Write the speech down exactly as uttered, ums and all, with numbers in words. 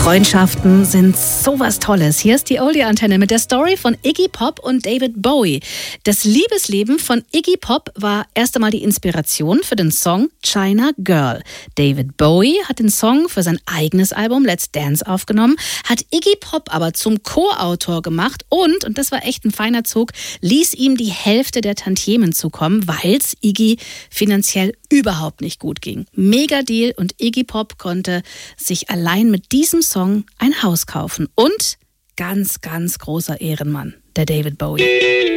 Freundschaften sind sowas Tolles. Hier ist die Oldie-Antenne mit der Story von Iggy Pop und David Bowie. Das Liebesleben von Iggy Pop war erst einmal die Inspiration für den Song China Girl. David Bowie hat den Song für sein eigenes Album Let's Dance aufgenommen, hat Iggy Pop aber zum Co-Autor gemacht und, und das war echt ein feiner Zug, ließ ihm die Hälfte der Tantiemen zukommen, weil es Iggy finanziell überhaupt nicht gut ging. Mega Deal und Iggy Pop konnte sich allein mit diesem Song ein Haus kaufen. Und ganz, ganz großer Ehrenmann, der David Bowie.